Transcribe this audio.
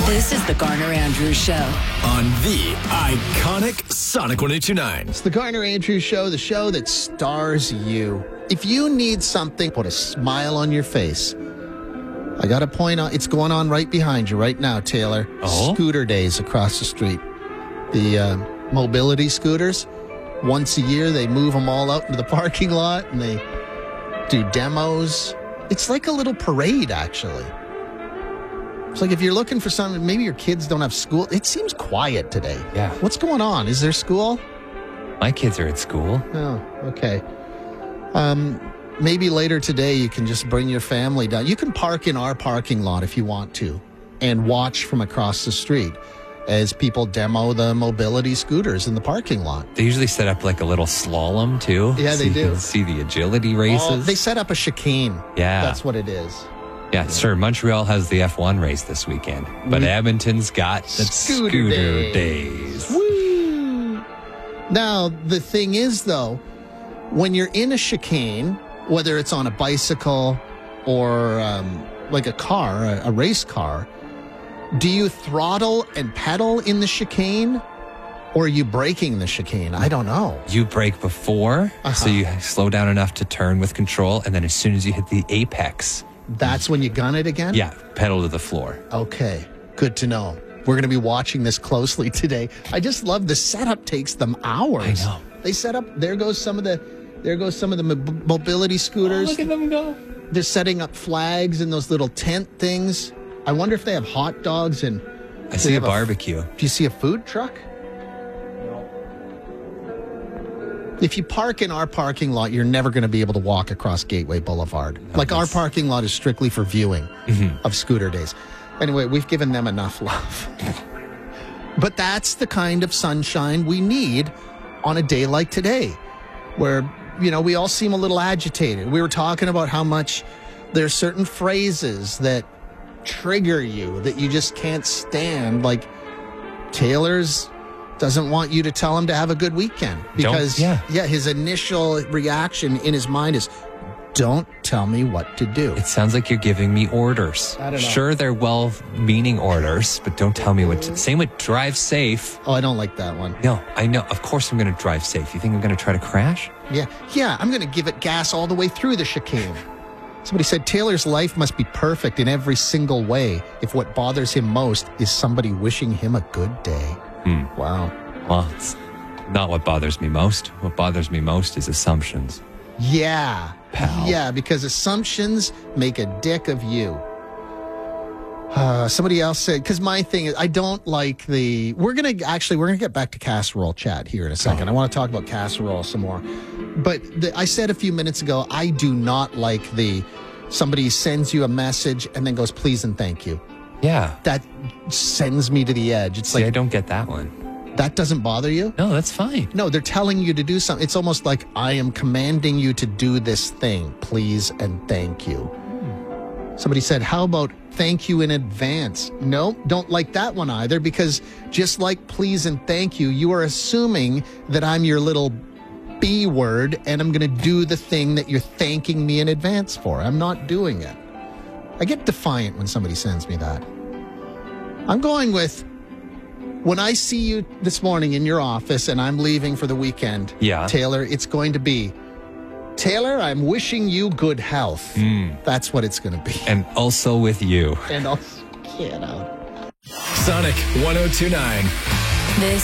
This is the Garner Andrews Show on the iconic Sonic 102.9. It's the Garner Andrews Show, the show that stars you. If you need something, put a smile on your face. I got to point out, it's going on right behind you right now, Taylor. Oh? Scooter days across the street. The mobility scooters, once a year, they move them all out into the parking lot and they do demos. It's like a little parade, actually. It's like if you're looking for something, maybe your kids don't have school. It seems quiet today. Yeah. What's going on? Is there school? My kids are at school. Oh, okay. Maybe later today you can just bring your family down. You can park in our parking lot if you want to and watch from across the street as people demo the mobility scooters in the parking lot. They usually set up like a little slalom too. Yeah, so they you do. can see the agility races. Oh, they set up a chicane. Yeah. That's what it is. Yeah, sure. Montreal has the F1 race this weekend, but Edmonton's got the scooter days. Woo! Now, the thing is, though, when you're in a chicane, whether it's on a bicycle or like a car, a race car, do you throttle and pedal in the chicane or are you braking the chicane? I don't know. You brake before, so you slow down enough to turn with control, and then as soon as you hit the apex, that's when you gun it again? yeah, pedal to the floor. Okay, good to know. We're going to be watching this closely today. I just love the setup takes them hours. I know. They set up, there goes some of the mobility scooters. Oh, look at them go. They're setting up flags and those little tent things. I wonder if they have hot dogs and... I see a barbecue. Do you see a food truck? If you park in our parking lot, you're never going to be able to walk across Gateway Boulevard. Our parking lot is strictly for viewing of scooter days. Anyway, we've given them enough love. But that's the kind of sunshine we need on a day like today, where, you know, we all seem a little agitated. We were talking about how much there's certain phrases that trigger you, that you just can't stand. Like, Taylor's doesn't want you to tell him to have a good weekend because his initial reaction in his mind is, don't tell me what to do. It sounds like you're giving me orders. I don't know. Sure, they're well-meaning orders, but don't tell me what to... Same with drive safe. Oh, I don't like that one. No, I know. Of course I'm going to drive safe. You think I'm going to try to crash? Yeah, I'm going to give it gas all the way through the chicane. Somebody said Taylor's life must be perfect in every single way if what bothers him most is somebody wishing him a good day. Wow. Well, it's not what bothers me most. What bothers me most is assumptions. Yeah. Pal. Yeah, because assumptions make a dick of you. Somebody else said, because my thing is, I don't like the... We're going to get back to casserole chat here in a second. I want to talk about casserole some more. But I said a few minutes ago, I do not like somebody sends you a message and then goes, please and thank you. Yeah. That sends me to the edge. It's See, I like, don't get that one. that doesn't bother you? No, that's fine. No, they're telling you to do something. It's almost like, I am commanding you to do this thing. Please and thank you. Somebody said, how about thank you in advance? No, don't like that one either, because just like please and thank you, you are assuming that I'm your little B word and I'm going to do the thing that you're thanking me in advance for. I'm not doing it. I get defiant when somebody sends me that. I'm going with, when I see you this morning in your office and I'm leaving for the weekend, Taylor, it's going to be, Taylor, I'm wishing you good health. That's what it's going to be. And also with you. And also, get out. Sonic 102.9. This